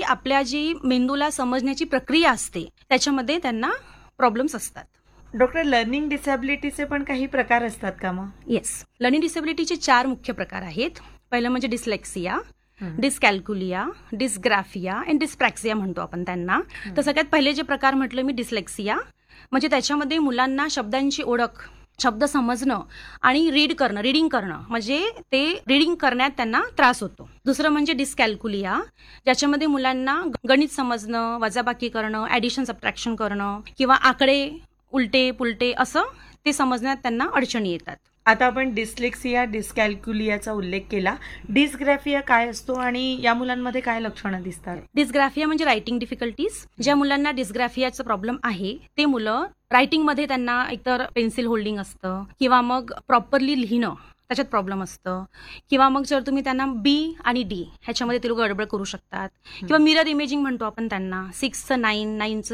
आपल्या जी मेंदूला समजण्याची प्रक्रिया असते त्याच्यामध्ये त्यांना प्रॉब्लेम्स असतात. डॉक्टर, लर्निंग डिसॅबिलिटीचे पण काही प्रकार असतात का मग? येस, लर्निंग डिसेबिलिटीचे 4 मुख्य प्रकार आहेत. पहिलं म्हणजे डिस्लेक्सिया, डिस्कॅल्क्युलिया, डिस्ग्राफिया आणि डिस्प्रॅक्सिया म्हणतो आपण त्यांना. तर सगळ्यात पहिले जे प्रकार म्हटलं मी डिस्लेक्सिया, म्हणजे त्याच्यामध्ये मुलांना शब्दांची ओळख, शब्द समजणं आणि रिडिंग करणं म्हणजे ते रिडिंग करण्यात त्यांना त्रास होतो. दुसरं म्हणजे डिस्कॅल्क्युलिया, ज्याच्यामध्ये मुलांना गणित समजणं, वजाबाकी करणं, ॲडिशन सबट्रॅक्शन करणं किंवा आकडे उलटे पुलटे असं ते समजण्यात त्यांना अडचणी येतात. आता आपण डिस्लेक्सिया, डिस्कॅल्क्युलियाचा उल्लेख केला. डिस्ग्राफिया काय असतो आणि या मुलांमध्ये काय लक्षणं दिसतात? डिस्ग्राफिया म्हणजे रायटिंग डिफिकल्टीज. ज्या मुलांना डिस्ग्राफियाचा प्रॉब्लेम आहे ते मुलं रायटिंगमध्ये त्यांना एकतर पेन्सिल होल्डिंग असतं किंवा मग प्रॉपरली लिहिणं त्याच्यात प्रॉब्लेम असतं, किंवा मग जर तुम्ही त्यांना बी आणि डी ह्याच्यामध्ये ते लोक गडबड करू शकतात, किंवा मिरर इमेजिंग म्हणतो आपण त्यांना, 6चं 9, 9चं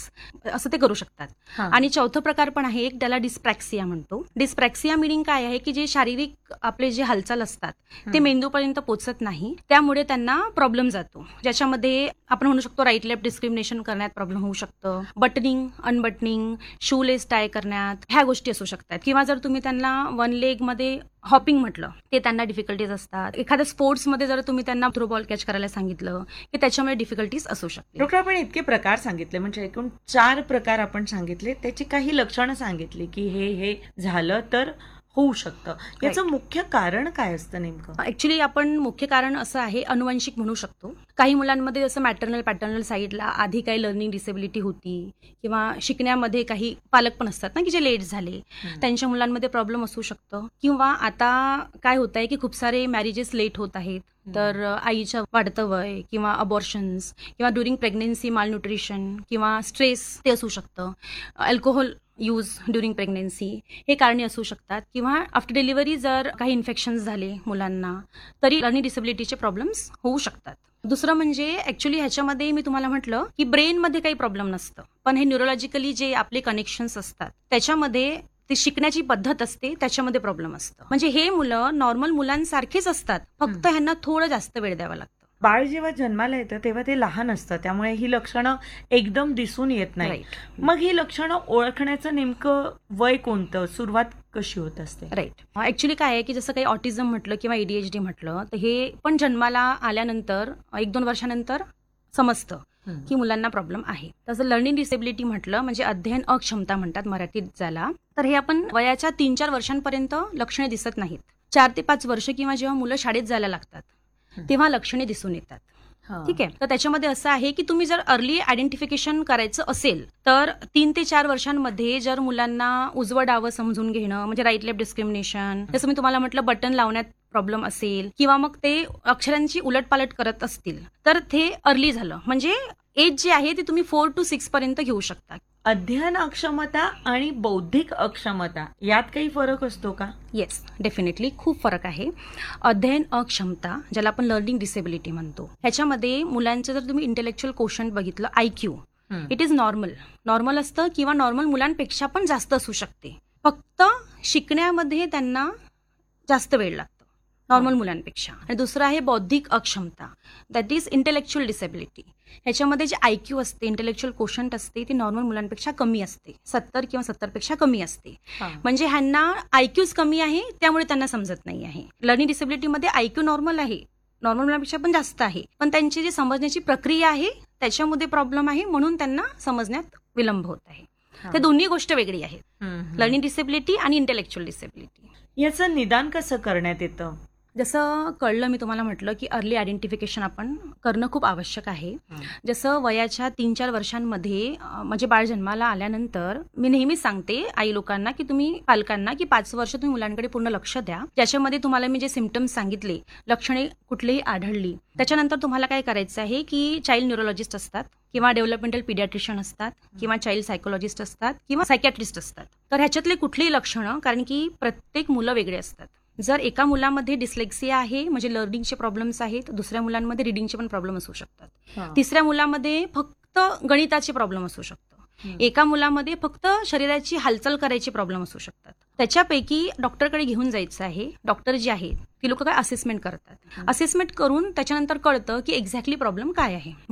6 असं ते करू शकतात. आणि चौथं प्रकार पण आहे एक, त्याला डिस्प्रॅक्सिया म्हणतो. डिस्प्रॅक्सिया मिनिंग काय आहे की जे शारीरिक आपले जे हालचाल असतात ते मेंदूपर्यंत पोहोचत नाही, त्यामुळे त्यांना प्रॉब्लेम जातो, ज्याच्यामध्ये आपण म्हणू शकतो राईट लेफ्ट डिस्क्रिमिनेशन करण्यात प्रॉब्लेम होऊ शकतं, बटनिंग अनबटनिंग, शूलेस टाय करण्यात, ह्या गोष्टी असू शकतात. किंवा जर तुम्ही त्यांना वन लेग मध्ये हॉपिंग म्हटलं ते त्यांना डिफिकल्टीज असतात. एखाद्या स्पोर्ट्समध्ये जर तुम्ही त्यांना थ्रो बॉल कॅच करायला सांगितलं की त्याच्यामुळे डिफिकल्टीज असू शकते. डॉक्टर, आपण इतके प्रकार सांगितले, म्हणजे एकूण 4 प्रकार आपण सांगितले, त्याची काही लक्षणं सांगितली की हे झालं तर होऊ शकतं. याचं मुख्य कारण काय असतं नेमकं? ऍक्च्युली आपण मुख्य कारण असं आहे अनुवंशिक म्हणू शकतो. काही मुलांमध्ये जसं मॅटर्नल पॅटर्नल साईडला आधी काही लर्निंग डिसेबिलिटी होती किंवा शिकण्यामध्ये काही पालक पण असतात ना की जे लेट झाले, त्यांच्या मुलांमध्ये प्रॉब्लेम असू शकतं. किंवा आता काय होत आहे की खूप सारे मॅरेजेस लेट होत आहेत, तर आईचं वाढतं वय किंवा अबॉर्शन्स किंवा ड्युरिंग प्रेग्नेन्सी मालन्यूट्रिशन किंवा स्ट्रेस ते असू शकतं, अल्कोहोल यूज ड्युरिंग प्रेग्नेन्सी हे कारणे असू शकतात, किंवा आफ्टर डिलिव्हरी जर काही इन्फेक्शन्स झाले मुलांना तरी लर्निंग डिसेबिलिटीचे प्रॉब्लेम्स होऊ शकतात. दुसरं म्हणजे ऍक्च्युली ह्याच्यामध्ये मी तुम्हाला म्हटलं की ब्रेनमध्ये काही प्रॉब्लेम नसतं, पण हे न्यूरोलॉजिकली जे आपले कनेक्शन्स असतात त्याच्यामध्ये ती शिकण्याची पद्धत असते त्याच्यामध्ये प्रॉब्लेम असतं. म्हणजे हे मुलं नॉर्मल मुलांसारखेच असतात, फक्त ह्यांना थोडं जास्त वेळ द्यावा लागतं. बाळ जेव्हा जन्माला येतं तेव्हा ते लहान असतं, त्यामुळे ही लक्षणं एकदम दिसून येत नाही. मग ही लक्षणं ओळखण्याचं नेमकं वय कोणतं, सुरुवात कशी होत असते? राईट. ऍक्च्युली काय आहे की जसं काही ऑटिझम म्हटलं किंवा ADHD म्हटलं तर हे पण जन्माला आल्यानंतर 1-2 वर्षानंतर समजतं की मुलांना प्रॉब्लेम आहे. तसं लर्निंग डिसेबिलिटी म्हटलं म्हणजे अध्ययन अक्षमता म्हणतात मराठीत ज्याला, तर हे आपण वयाच्या 3-4 वर्षांपर्यंत लक्षणे दिसत नाहीत. 4 ते 5 वर्ष किंवा जेव्हा मुलं शाळेत जायला लागतात तेव्हा लक्षणे दिसून येतात. ठीक आहे. तर त्याच्यामध्ये असं आहे की तुम्ही जर अर्ली आयडेंटिफिकेशन करायचं असेल तर 3 ते 4 वर्षांमध्ये जर मुलांना उजवं डावं समजून घेणं म्हणजे राईट लेफ्ट डिस्क्रिमिनेशन, जसं मी तुम्हाला म्हटलं बटन लावण्यात प्रॉब्लेम असेल किंवा मग ते अक्षरांची उलटपालट करत असतील तर ते अर्ली झालं, म्हणजे एज जी आहे ती तुम्ही 4 to 6 पर्यंत घेऊ शकता. अध्ययन अक्षमता आणि बौद्धिक अक्षमता यात काही फरक असतो का? येस, डेफिनेटली खूप फरक आहे. अध्ययन अक्षमता ज्याला आपण लर्निंग डिसेबिलिटी म्हणतो, ह्याच्यामध्ये मुलांचं जर तुम्ही इंटेलेक्च्युअल कोशंट बघितलं, IQ इट इज नॉर्मल असतं किंवा नॉर्मल मुलांपेक्षा पण जास्त असू शकते. फक्त शिकण्यामध्ये त्यांना जास्त वेळ लागतो नॉर्मल मुलांपेक्षा. आणि दुसरं आहे बौद्धिक अक्षमता, दॅट इज इंटेलेक्च्युअल डिसेबिलिटी. ह्याच्यामध्ये जे IQ असते, इंटेलेक्च्युअल कोशंट असते, ती नॉर्मल मुलांपेक्षा कमी असते, 70 किंवा 70 पेक्षा कमी असते. म्हणजे ह्यांना IQच कमी आहे त्यामुळे त्यांना समजत नाही आहे. लर्निंग डिसेबिलिटीमध्ये IQ नॉर्मल आहे, नॉर्मल मुलांपेक्षा पण जास्त आहे, पण त्यांची जी समजण्याची प्रक्रिया आहे त्याच्यामध्ये प्रॉब्लेम आहे म्हणून त्यांना समजण्यात विलंब होत आहे. ते दोन्ही गोष्ट वेगळी आहे, लर्निंग डिसेबिलिटी आणि इंटेलेक्च्युअल डिसेबिलिटी. याचं निदान कसं करण्यात येतं? जसं कळलं मी तुम्हाला म्हटलं की अर्ली आयडेंटिफिकेशन आपण करणं खूप आवश्यक आहे. जसं वयाच्या 3-4 वर्षांमध्ये म्हणजे बाळ जन्माला आल्यानंतर मी नेहमीच सांगते आई लोकांना की तुम्ही पालकांना की 5 वर्ष तुम्ही मुलांकडे पूर्ण लक्ष द्या. ज्याच्यामध्ये तुम्हाला मी जे सिम्पटम्स सांगितले, लक्षणे कुठलीही आढळली, त्याच्यानंतर तुम्हाला काय करायचं आहे की चाइल्ड न्यूरोलॉजिस्ट असतात किंवा डेव्हलपमेंटल पीडियाट्रिशियन असतात किंवा चाइल्ड सायकोलॉजिस्ट असतात किंवा सायकॅट्रिस्ट असतात. तर ह्याच्यातले कुठलीही लक्षणं, कारण की प्रत्येक मुलं वेगळे असतात. जर एका मुलामध्ये डिस्लेक्सिया आहे म्हणजे लर्निंगचे प्रॉब्लेम्स आहेत, दुसऱ्या मुलांमध्ये रिडिंगचे पण प्रॉब्लेम असू शकतात, तिसऱ्या मुलामध्ये फक्त गणिताचे प्रॉब्लेम असू शकतात, एका मुलामध्ये फक्त शरीराची हालचाल करायची प्रॉब्लेम असू शकतात. त्याच्यापैकी डॉक्टरकडे घेऊन जायचं आहे. डॉक्टर जे आहेत ती लोक काय असेसमेंट करतात, असेसमेंट करून त्याच्यानंतर कळतं की एक्झॅक्टली प्रॉब्लेम काय आहे.